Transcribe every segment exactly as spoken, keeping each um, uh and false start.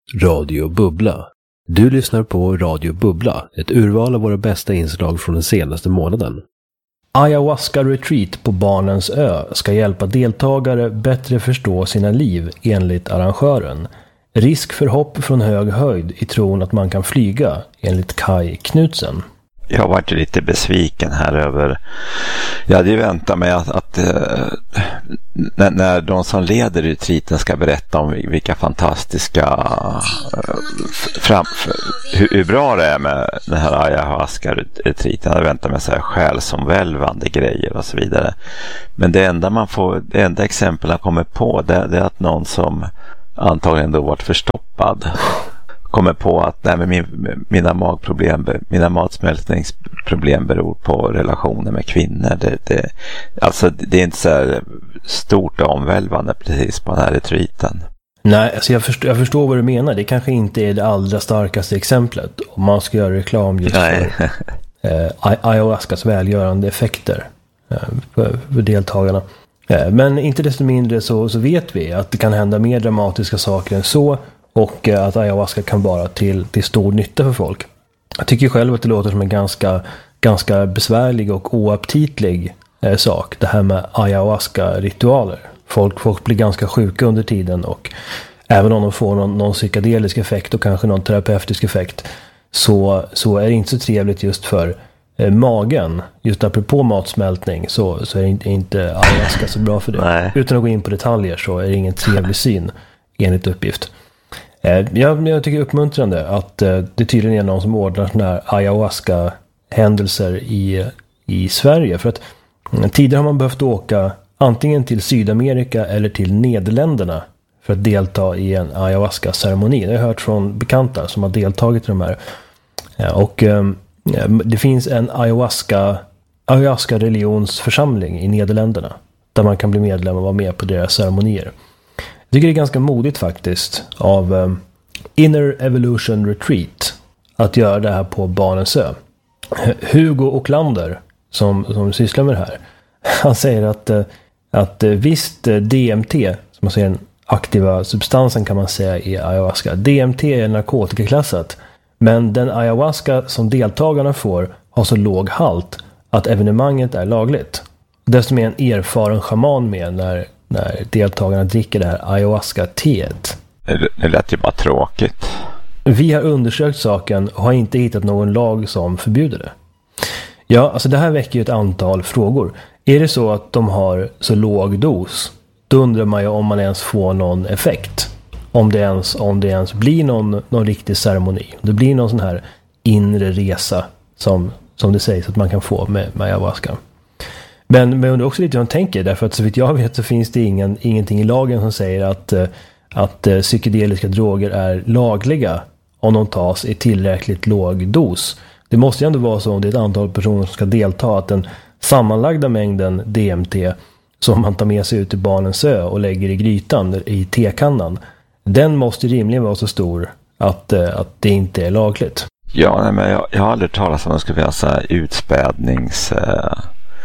Radio Bubbla. Du lyssnar på Radio Bubbla, ett urval av våra bästa inslag från den senaste månaden. Ayahuasca Retreat på Barnens ö ska hjälpa deltagare bättre förstå sina liv enligt arrangören. Risk för hopp från hög höjd i tron att man kan flyga enligt Kai Knutsen. Jag har varit lite besviken här över, jag hade ju väntat mig att, att äh, när, när de som leder retreaten ska berätta om vilka fantastiska äh, fram, hur, hur bra det är med den här ayahuasca retreaten. Jag hade väntat mig så här själsomvälvande grejer och så vidare. Men det enda man får, det enda exempel jag kommer på det, det är att någon som antagligen då varit förstoppad kommer på att nej, men min, mina magproblem, mina matsmältningsproblem beror på relationer med kvinnor. Det, det, alltså det är inte så här stort och omvälvande precis på den här retreaten. Nej, alltså jag, förstår, jag förstår vad du menar. Det kanske inte är det allra starkaste exemplet om man ska göra reklam just nej. för eh, ayahuascas välgörande effekter eh, för, för deltagarna. Eh, men inte desto mindre så, så vet vi att det kan hända mer dramatiska saker än så. Och att ayahuasca kan vara till, till stor nytta för folk. Jag tycker själv att det låter som en ganska, ganska besvärlig och oaptitlig eh, sak. Det här med ayahuasca-ritualer. Folk, folk blir ganska sjuka under tiden. Och även om de får någon, någon psykedelisk effekt och kanske någon terapeutisk effekt. Så, så är det inte så trevligt just för eh, magen. Just apropå matsmältning så, så är inte, inte ayahuasca så bra för det. Nej. Utan att gå in på detaljer så är det ingen trevlig syn enligt uppgift. Jag, jag tycker det är uppmuntrande att det tydligen är någon som ordnar sådana här ayahuasca-händelser i, i Sverige. För att tidigare har man behövt åka antingen till Sydamerika eller till Nederländerna för att delta i en ayahuasca-ceremoni. Det har jag hört från bekanta som har deltagit i de här. Och det finns en ayahuasca, ayahuasca-religionsförsamling i Nederländerna där man kan bli medlem och vara med på deras ceremonier. Jag tycker det är ganska modigt faktiskt av um, Inner Evolution Retreat att göra det här på Barnens ö. Hugo Oklander som, som sysslar med det här, han säger att, att visst D M T, som man säger den aktiva substansen kan man säga i ayahuasca, D M T är narkotikaklassat, men den ayahuasca som deltagarna får har så låg halt att evenemanget är lagligt. Desto mer en erfaren shaman med när när deltagarna dricker det här ayahuasca-teet. Det lät ju bara tråkigt. Vi har undersökt saken och har inte hittat någon lag som förbjuder det. Ja, alltså det här väcker ju ett antal frågor. Är det så att de har så låg dos, då undrar man ju om man ens får någon effekt. Om det ens, om det ens blir någon, någon riktig ceremoni. Det blir någon sån här inre resa som, som det sägs att man kan få med, med ayahuasca. Men, men jag undrar också lite hur man tänker, därför att så vitt jag vet så finns det ingen, ingenting i lagen som säger att, att psykedeliska droger är lagliga om de tas i tillräckligt låg dos. Det måste ju ändå vara så om det är ett antal personer som ska delta att den sammanlagda mängden D M T som man tar med sig ut till Barnens ö och lägger i grytan i tekannan, den måste rimligen vara så stor att, att det inte är lagligt. Ja, nej, men jag, jag har aldrig talat om att det skulle vara så här utspädnings... Eh...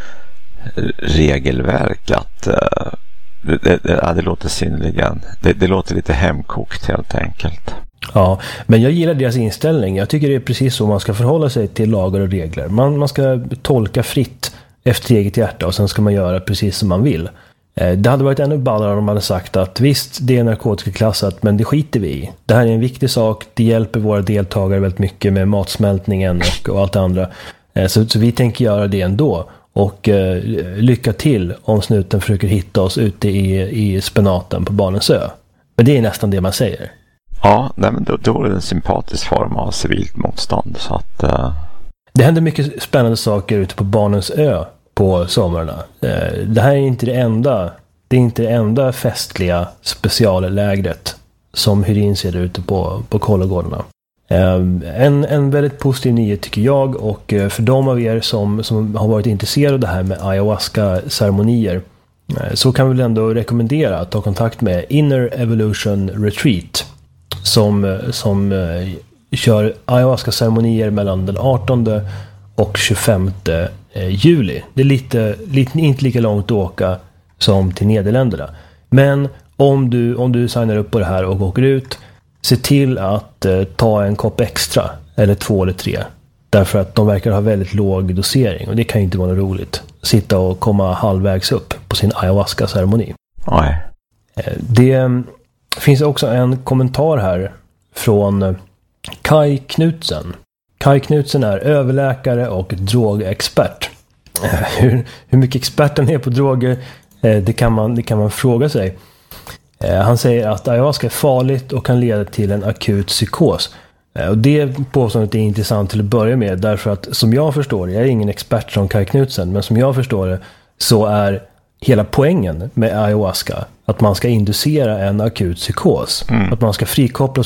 regelverk att uh, det, det, ja, det låter synnerligen det, det låter lite hemkokt helt enkelt. Ja, men jag gillar deras inställning. Jag tycker det är precis så man ska förhålla sig till lagar och regler. Man, man ska tolka fritt efter eget hjärta och sen ska man göra precis som man vill. Eh, det hade varit ännu ballare om de hade sagt att visst, det är narkotikaklassat, men det skiter vi i. Det här är en viktig sak, det hjälper våra deltagare väldigt mycket med matsmältningen och, och allt det andra. Eh, så, så vi tänker göra det ändå. Och eh, lycka till om snuten försöker hitta oss ute i, i spenaten på Barnens ö. Men det är nästan det man säger. Ja, nej, men då, då är det en sympatisk form av civilt motstånd. Så att, uh... Det händer mycket spännande saker ute på Barnens ö på sommarna. Eh, det här är inte det enda, det är inte det enda festliga speciallägret som hyr in sig ute på, på kollegårdarna. En, en väldigt positiv nyhet tycker jag, och för de av er som, som har varit intresserade av det här med ayahuasca-ceremonier så kan vi väl ändå rekommendera att ta kontakt med Inner Evolution Retreat som, som kör ayahuasca-ceremonier mellan den artonde och tjugofemte juli. Det är lite, lite, inte lika långt att åka som till Nederländerna. Men om du, om du signar upp på det här och åker ut, se till att eh, ta en kopp extra. Eller två eller tre. Därför att de verkar ha väldigt låg dosering. Och det kan ju inte vara något roligt. Sitta och komma halvvägs upp på sin ayahuasca-ceremoni. Nej. Eh, det finns också en kommentar här från Kai Knutsen. Kai Knutsen är överläkare och drogexpert. Eh, hur, hur mycket experten är på droger, eh, det, kan man, det kan man fråga sig. Eh, han säger att ayahuasca är farligt och kan leda till en akut psykos. Eh, och det påståendet är intressant till att börja med. Därför att som jag förstår det, jag är ingen expert som Kai Knutsen, men som jag förstår det så är hela poängen med ayahuasca att man ska inducera en akut psykos. Mm. Att man ska frikoppla